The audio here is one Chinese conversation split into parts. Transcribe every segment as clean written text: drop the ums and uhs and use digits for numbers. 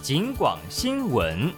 警广新闻。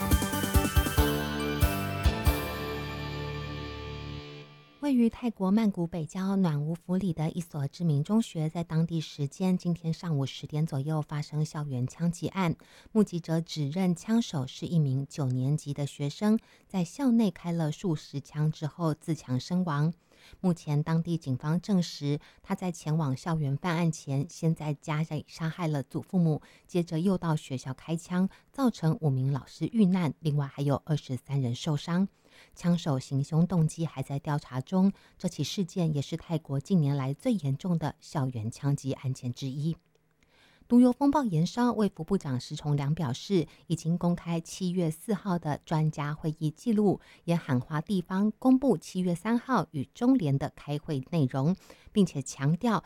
位于泰国曼谷北郊暖屋府里的一所知名中学，在当地时间今天上午10点左右发生校园枪击案。目击者指认枪手是一名9年级的学生，在校内开了数十枪之后自强身亡。目前当地警方证实，他在前往校园犯案前，先在家里杀害了祖父母，接着又到学校开枪，造成5名老师遇难，另外还有23人受伤。枪手行凶动机还在调查中，这起事件也是泰国近年来最严重的校园枪击案件之一。毒油风暴延烧，卫福部长石崇良表示，已经公开7月4号的专家会议记录，也喊话地方公布7月3号与中联的开会内容，并且强调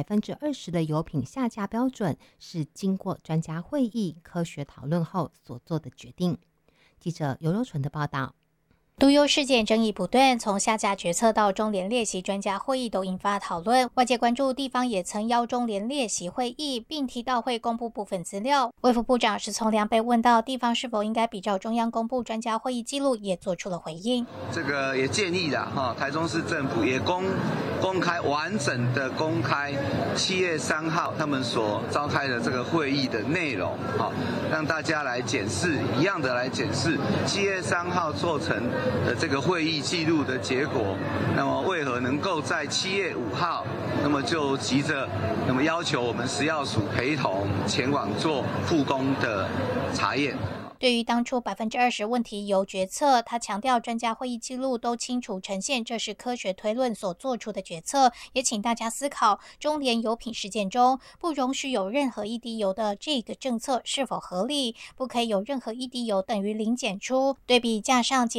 20%的油品下架标准是经过专家会议科学讨论后所做的决定。记者尤柔纯的报道。 毒油事件争议不断，从下架决策到中联列席专家会议都引发讨论。外界关注地方也曾邀中联列席会议，并提到会公布部分资料。卫福部长石崇良被问到地方是否应该比照中央公布专家会议记录，也做出了回应。 这个也建议的台中市政府也公开完整的公开7月3号他们所召开的这个会议的内容，让大家来检视，一样的来检视7月3号做成的这个会议记录的结果，那么为何能够在7月5号，那么就急着要求我们食药署陪同前往做复工的查验？ 对于当初20%问题由决策，他强调专家会议记录都清楚呈现这是科学推论所做出的决策，也请大家思考中联油品事件中不容许有任何一滴油的这个政策是否合理，不可以有任何一滴油等于零检出，对比架上